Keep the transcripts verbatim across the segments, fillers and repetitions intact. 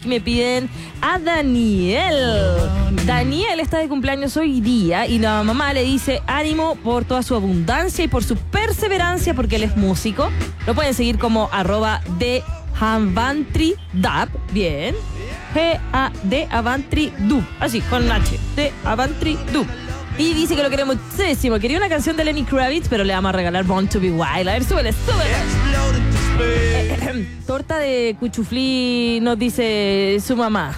que me piden a Daniel. Daniel está de cumpleaños hoy día y la mamá le dice ánimo por toda su abundancia y por su perseverancia porque él es músico. Lo pueden seguir como arroba de Avantri Dub. Bien. G A D Avantri Dub. Así, con H. De Avantri Dub. Y dice que lo quiere muchísimo. Quería una canción de Lenny Kravitz, pero le vamos a regalar Born to be Wild. A ver, súbele, súbele. Eh, torta de cuchuflí, nos dice su mamá.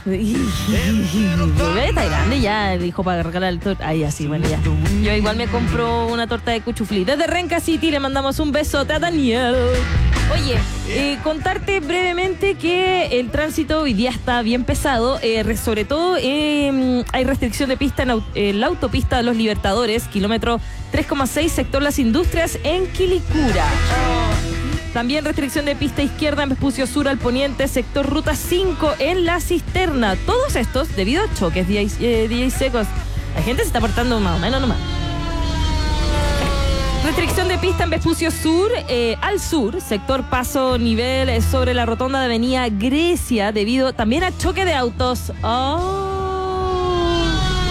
Bebé está grande ya, dijo para regalar el torta. Ahí así, bueno, ya. Yo igual me compro una torta de cuchuflí. Desde Renca City le mandamos un besote a Daniel. Oye, eh, contarte brevemente que el tránsito hoy día está bien pesado, eh, sobre todo eh, hay restricción de pista en, en la autopista de los Libertadores, kilómetro tres coma seis, sector Las Industrias en Quilicura. También restricción de pista izquierda en Vespucio Sur al poniente, sector Ruta cinco en La Cisterna. Todos estos debido a choques, días eh, secos. La gente se está portando más o menos nomás. Restricción de pista en Vespucio Sur, eh, al sur, sector paso nivel eh, sobre la rotonda de Avenida Grecia, debido también a choque de autos. Oh.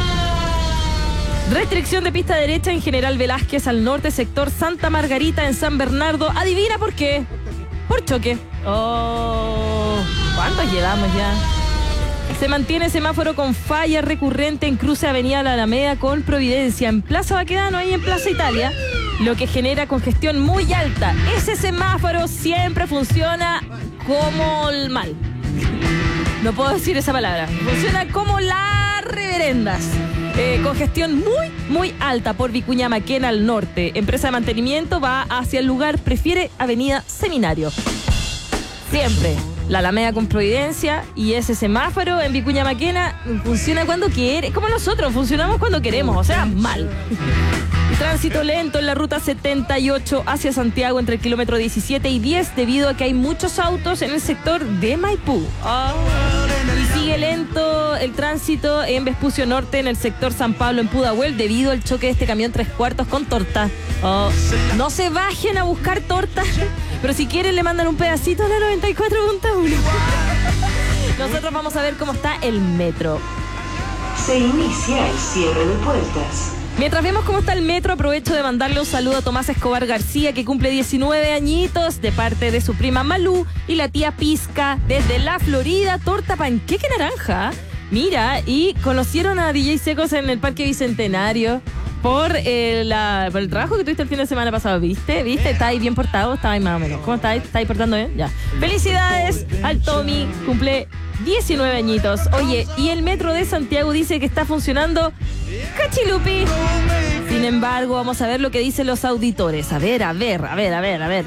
Restricción de pista derecha en General Velázquez al norte, sector Santa Margarita en San Bernardo. ¿Adivina por qué? Por choque. Oh. ¿Cuántos llevamos ya? Se mantiene semáforo con falla recurrente en cruce Avenida La Alameda con Providencia, en Plaza Baquedano y en Plaza Italia, lo que genera congestión muy alta. Ese semáforo siempre funciona como el mal. No puedo decir esa palabra. Funciona como las reverendas. Eh, congestión muy, muy alta por Vicuña Maquena al norte. Empresa de mantenimiento va hacia el lugar, prefiere Avenida Seminario. Siempre. La Alameda con Providencia y ese semáforo en Vicuña Maquena funciona cuando quiere. Como nosotros, funcionamos cuando queremos, o sea, mal. Tránsito lento en la ruta setenta y ocho hacia Santiago entre el kilómetro diecisiete y diez debido a que hay muchos autos en el sector de Maipú. Oh. Y sigue lento el tránsito en Vespucio Norte en el sector San Pablo en Pudahuel debido al choque de este camión tres cuartos con torta. Oh. No se bajen a buscar torta, pero si quieren le mandan un pedacito a la noventa y cuatro punto uno. Nosotros vamos a ver cómo está el metro. Se inicia el cierre de puertas. Mientras vemos cómo está el metro, aprovecho de mandarle un saludo a Tomás Escobar García, que cumple diecinueve añitos, de parte de su prima Malú y la tía Pizca, desde la Florida, torta panqueque naranja. Mira, y conocieron a D J Secos en el Parque Bicentenario por, eh, la, por el trabajo que tuviste el fin de semana pasado, ¿viste? ¿Viste? ¿Está ahí bien portado? Está ahí más o menos. ¿Cómo está ahí? ¿Está ahí portando bien? Ya. Felicidades al Tommy, cumple diecinueve añitos. Oye, y el metro de Santiago dice que está funcionando cachilupi. Sin embargo, vamos a ver lo que dicen los auditores. A ver, a ver, a ver, a ver, a ver.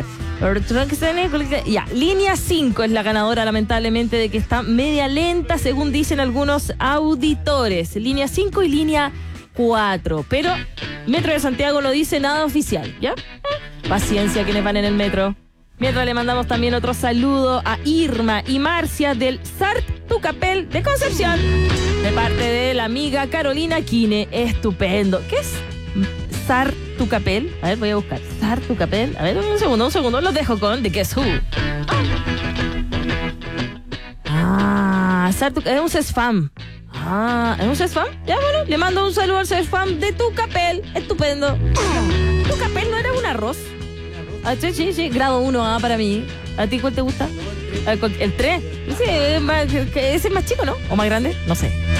Ya, línea cinco es la ganadora, lamentablemente, de que está media lenta, según dicen algunos auditores. Línea cinco y línea cuatro. Pero Metro de Santiago no dice nada oficial, ¿ya? Paciencia quienes van en el metro. Mientras le mandamos también otro saludo a Irma y Marcia del Sart Tucapel de Concepción, de parte de la amiga Carolina Quine. Estupendo. ¿Qué es Sart Tucapel? A ver, voy a buscar. Sart Tucapel. A ver, un segundo, un segundo. Los dejo con The Guess Who. Ah, Sart Tucapel. Es un CESFAM. Ah, ¿es un CESFAM? Ya, bueno, le mando un saludo al CESFAM de Tucapel. Estupendo. Tucapel no era un arroz. Ah, sí, sí, sí, grado uno A para mí. ¿A ti cuál te gusta? ¿El tres? Ese es más, ese es más chico, ¿no? ¿O más grande? No sé.